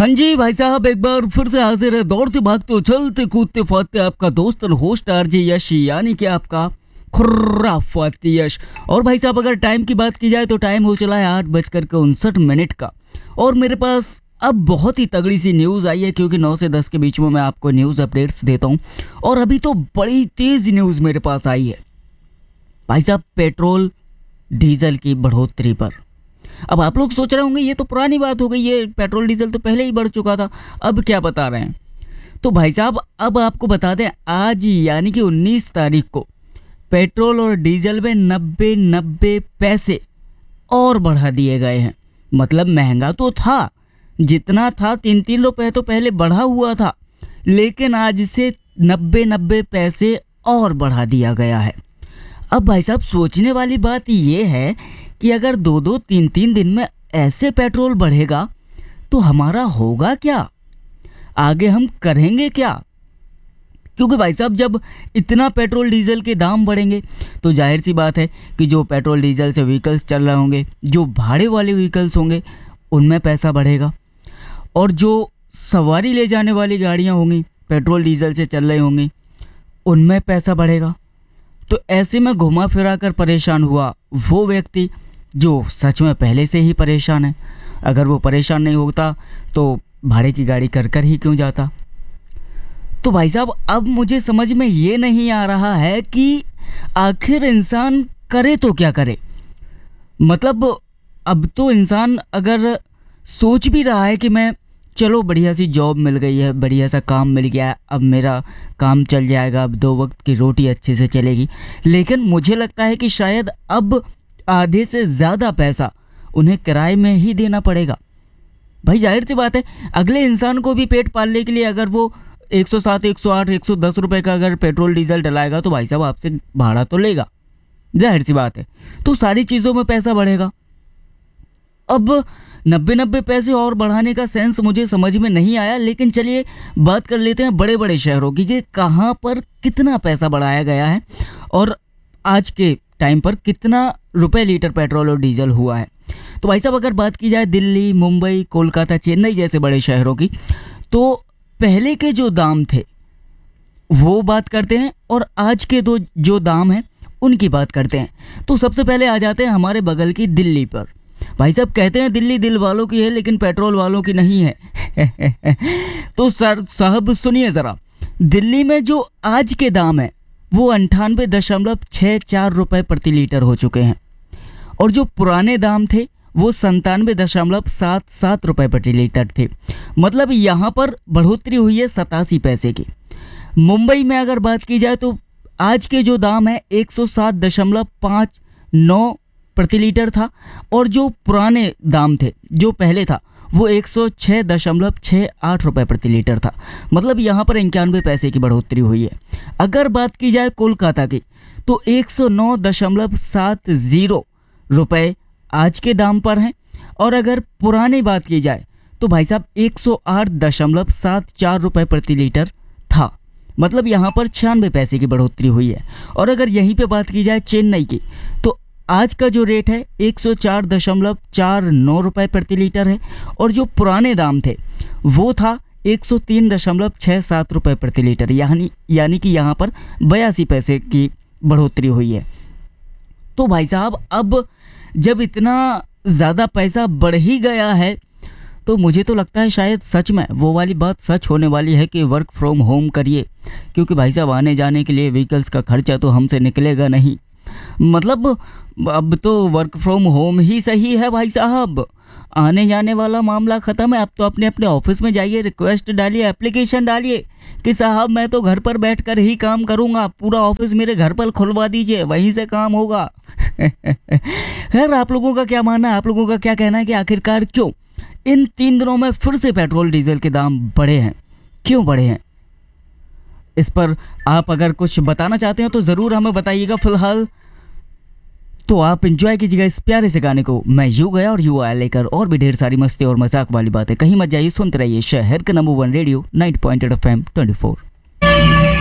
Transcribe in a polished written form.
हाँ जी भाई साहब, एक बार फिर से हाजिर है दौड़ते भागते चलते कूदते फादते आपका दोस्त और होस्ट आरजे यश, यानी कि आपका खुर्राफाती यश। और भाई साहब, अगर टाइम की बात की जाए तो टाइम हो चला है 8:59 का। और मेरे पास अब बहुत ही तगड़ी सी न्यूज़ आई है, क्योंकि 9 से 10 के बीच में मैं आपको न्यूज़ अपडेट्स देता हूँ। और अभी तो बड़ी तेज़ न्यूज़ मेरे पास आई है भाई साहब, पेट्रोल डीजल की बढ़ोतरी पर। अब आप लोग सोच रहे होंगे ये तो पुरानी बात हो गई, ये पेट्रोल डीजल तो पहले ही बढ़ चुका था, अब क्या बता रहे हैं। तो भाई साहब, अब आपको बता दें, आज यानी कि 19 तारीख को पेट्रोल और डीजल में 90 पैसे और बढ़ा दिए गए हैं। मतलब महंगा तो था, जितना था 3 रुपए तो पहले बढ़ा हुआ था, लेकिन आज से 90 पैसे और बढ़ा दिया गया है। अब भाई साहब, सोचने वाली बात ये है कि अगर 2-2, 3-3 दिन में ऐसे पेट्रोल बढ़ेगा तो हमारा होगा क्या, आगे हम करेंगे क्या। क्योंकि भाई साहब, जब इतना पेट्रोल डीजल के दाम बढ़ेंगे तो जाहिर सी बात है कि जो पेट्रोल डीजल से व्हीकल्स चल रहे होंगे, जो भाड़े वाले व्हीकल्स होंगे, उनमें पैसा बढ़ेगा। और जो सवारी ले जाने वाली गाड़ियाँ होंगी, पेट्रोल डीजल से चल रही होंगी, उनमें पैसा बढ़ेगा। तो ऐसे में घुमा फिरा कर परेशान हुआ वो व्यक्ति जो सच में पहले से ही परेशान है। अगर वो परेशान नहीं होता तो भाड़े की गाड़ी कर कर ही क्यों जाता। तो भाई साहब, अब मुझे समझ में ये नहीं आ रहा है कि आखिर इंसान करे तो क्या करे। मतलब अब तो इंसान अगर सोच भी रहा है कि मैं, चलो बढ़िया सी जॉब मिल गई है, बढ़िया सा काम मिल गया है, अब मेरा काम चल जाएगा, अब 2 वक्त की रोटी अच्छे से चलेगी, लेकिन मुझे लगता है कि शायद अब आधे से ज़्यादा पैसा उन्हें किराए में ही देना पड़ेगा। भाई जाहिर सी बात है, अगले इंसान को भी पेट पालने के लिए अगर वो 107, 108, 110 रुपये का अगर पेट्रोल डीजल डलाएगा तो भाई साहब आपसे भाड़ा तो लेगा, जाहिर सी बात है। तो सारी चीज़ों में पैसा बढ़ेगा। अब 90 पैसे और बढ़ाने का सेंस मुझे समझ में नहीं आया। लेकिन चलिए बात कर लेते हैं बड़े बड़े शहरों की कि कहाँ पर कितना पैसा बढ़ाया गया है और आज के टाइम पर कितना रुपए लीटर पेट्रोल और डीजल हुआ है। तो भाई साहब, अगर बात की जाए दिल्ली, मुंबई, कोलकाता, चेन्नई जैसे बड़े शहरों की, तो पहले के जो दाम थे वो बात करते हैं और आज के जो दाम हैं उनकी बात करते हैं। तो सबसे पहले आ जाते हैं हमारे बगल की दिल्ली पर। भाई साहब, कहते हैं दिल्ली दिल वालों की है लेकिन पेट्रोल वालों की नहीं है। तो सर साहब सुनिए ज़रा, दिल्ली में जो आज के दाम है वो 98.64 रुपये प्रति लीटर हो चुके हैं और जो पुराने दाम थे वो 97.77 रुपये प्रति लीटर थे। मतलब यहाँ पर बढ़ोतरी हुई है 87 पैसे की। मुंबई में अगर बात की जाए तो आज के जो दाम है 107.59 प्रति लीटर था और जो पुराने दाम थे, जो पहले था, वो 106.68 रुपये प्रति लीटर था। मतलब यहाँ पर 91 पैसे की बढ़ोतरी हुई है। अगर बात की जाए कोलकाता की तो 109.70 रुपये आज के दाम पर हैं और अगर पुरानी बात की जाए तो भाई साहब 108.74 रुपये प्रति लीटर था। मतलब यहाँ पर 96 पैसे की बढ़ोतरी हुई है। और अगर यहीं पे बात की जाए चेन्नई की तो आज का जो रेट है 104.49 रुपये प्रति लीटर है और जो पुराने दाम थे वो था 103.67 रुपये प्रति लीटर, यानी कि यहाँ पर 82 पैसे की बढ़ोतरी हुई है। तो भाई साहब, अब जब इतना ज़्यादा पैसा बढ़ ही गया है तो मुझे तो लगता है शायद सच में वो वाली बात सच होने वाली है कि वर्क फ्रॉम होम करिए, क्योंकि भाई साहब आने जाने के लिए व्हीकल्स का खर्चा तो हमसे निकलेगा नहीं। मतलब अब तो वर्क फ्रॉम होम ही सही है भाई साहब, आने जाने वाला मामला ख़त्म है। अब तो अपने अपने ऑफिस में जाइए, रिक्वेस्ट डालिए, एप्लीकेशन डालिए कि साहब मैं तो घर पर बैठकर ही काम करूंगा, पूरा ऑफिस मेरे घर पर खुलवा दीजिए, वहीं से काम होगा। खैर, आप लोगों का क्या मानना है, आप लोगों का क्या कहना है कि आखिरकार क्यों इन 3 दिनों में फिर से पेट्रोल डीजल के दाम बढ़े हैं, क्यों बढ़े हैं? इस पर आप अगर कुछ बताना चाहते हो तो ज़रूर हमें बताइएगा। फिलहाल तो आप एंजॉय कीजिएगा इस प्यारे से गाने को। मैं यू गया और यू आया लेकर और भी ढेर सारी मस्ती और मजाक वाली बातें। कहीं मत जाइए, सुनते रहिए शहर का नंबर 1 रेडियो 90.8 FM 24।